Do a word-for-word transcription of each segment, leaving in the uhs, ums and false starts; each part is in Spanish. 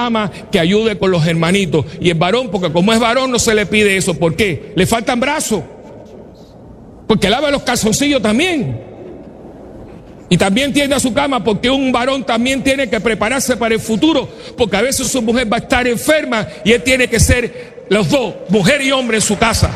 mamá que ayude con los hermanitos. Y el varón, porque como es varón no se le pide eso. ¿Por qué? Le faltan brazos. Porque lava los calzoncillos también. Y también tiende su cama, porque un varón también tiene que prepararse para el futuro, porque a veces su mujer va a estar enferma y él tiene que ser los dos, mujer y hombre en su casa.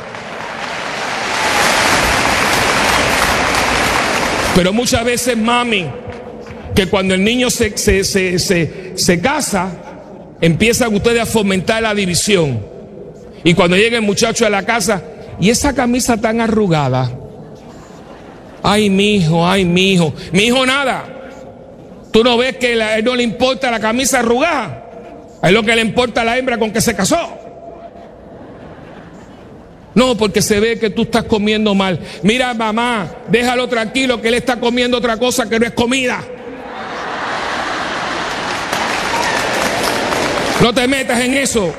Pero muchas veces, mami, que cuando el niño se, se, se, se, se casa, empiezan ustedes a fomentar la división. Y cuando llega el muchacho a la casa, y esa camisa tan arrugada, ay, mi hijo, ay, mi hijo. Mi hijo nada. ¿Tú no ves que a él no le importa la camisa arrugada? A él lo que le importa a la hembra con que se casó. No, porque se ve que tú estás comiendo mal. Mira, mamá, déjalo tranquilo que él está comiendo otra cosa que no es comida. No te metas en eso.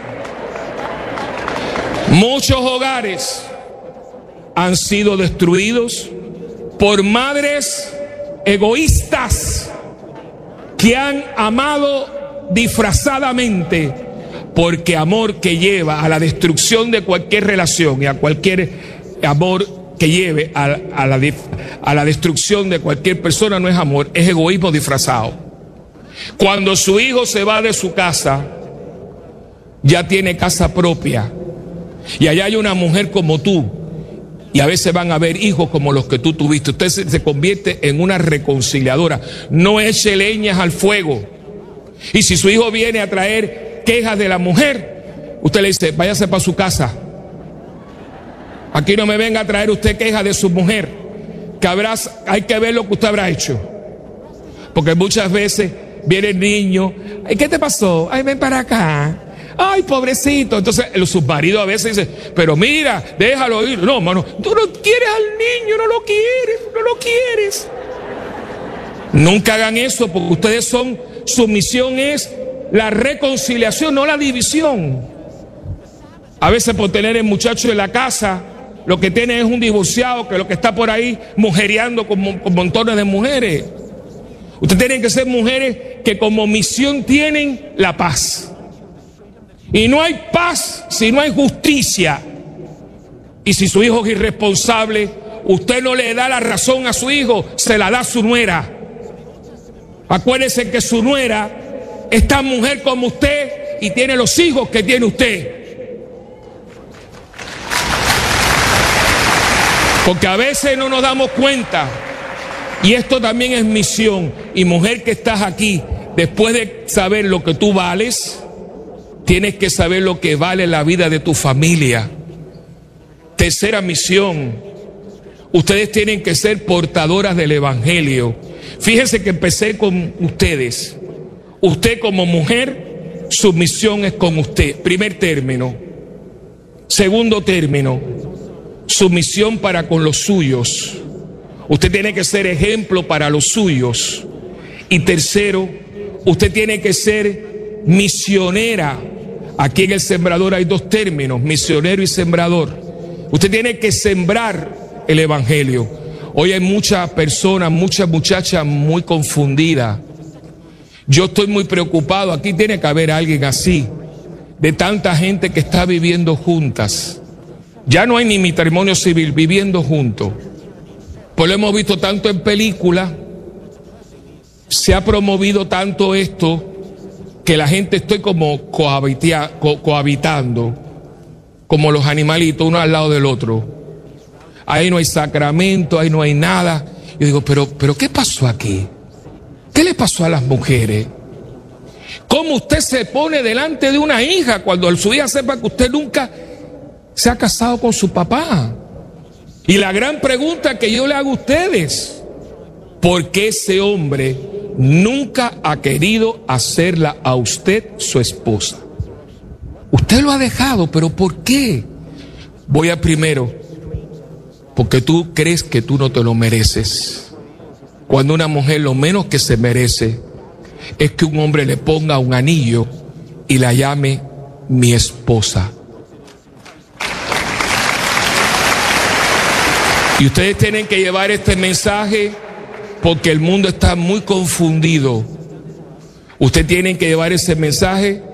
Muchos hogares han sido destruidos por madres egoístas que han amado disfrazadamente, porque amor que lleva a la destrucción de cualquier relación y a cualquier amor que lleve a, a, la, a la destrucción de cualquier persona no es amor, es egoísmo disfrazado. Cuando su hijo se va de su casa, ya tiene casa propia y allá hay una mujer como tú. Y a veces van a haber hijos como los que tú tuviste. Usted se, se convierte en una reconciliadora. No eche leñas al fuego. Y si su hijo viene a traer quejas de la mujer, usted le dice, váyase para su casa. Aquí no me venga a traer usted quejas de su mujer. Que habrá, hay que ver lo que usted habrá hecho. Porque muchas veces viene el niño. ¿Qué te pasó? Ay, ven para acá. Ay, pobrecito. Entonces el submarido a veces dice, pero mira, déjalo ir. No, mano, tú no quieres al niño, no lo quieres, no lo quieres. Nunca hagan eso, porque ustedes son, su misión es la reconciliación, no la división. A veces por tener el muchacho en la casa, lo que tiene es un divorciado que lo que está por ahí mujereando con, con montones de mujeres. Ustedes tienen que ser mujeres que como misión tienen la paz. Y no hay paz si no hay justicia. Y si su hijo es irresponsable, usted no le da la razón a su hijo, se la da a su nuera. Acuérdese que su nuera es tan mujer como usted y tiene los hijos que tiene usted. Porque a veces no nos damos cuenta. Y esto también es misión. Y mujer que estás aquí, después de saber lo que tú vales, tienes que saber lo que vale la vida de tu familia. Tercera misión. Ustedes tienen que ser portadoras del evangelio. Fíjense que empecé con ustedes. Usted como mujer, su misión es con usted. Primer término. Segundo término. Su misión para con los suyos. Usted tiene que ser ejemplo para los suyos. Y tercero, usted tiene que ser misionera. Aquí en el sembrador hay dos términos, misionero y sembrador. Usted tiene que sembrar el evangelio. Hoy hay muchas personas, muchas muchachas muy confundidas. Yo estoy muy preocupado, aquí tiene que haber alguien así, de tanta gente que está viviendo juntas. Ya no hay ni matrimonio civil, viviendo juntos. Pues lo hemos visto tanto en películas, se ha promovido tanto esto, que la gente estoy como cohabitia, co, cohabitando, como los animalitos, uno al lado del otro. Ahí no hay sacramento, ahí no hay nada. Yo digo, pero, pero ¿qué pasó aquí? ¿Qué le pasó a las mujeres? ¿Cómo usted se pone delante de una hija cuando su hija sepa que usted nunca se ha casado con su papá? Y la gran pregunta que yo le hago a ustedes, ¿por qué ese hombre nunca ha querido hacerla a usted su esposa? Usted lo ha dejado, pero ¿por qué? Voy a primero, porque tú crees que tú no te lo mereces. Cuando una mujer lo menos que se merece es que un hombre le ponga un anillo y la llame mi esposa. Y ustedes tienen que llevar este mensaje porque el mundo está muy confundido. Ustedes tienen que llevar ese mensaje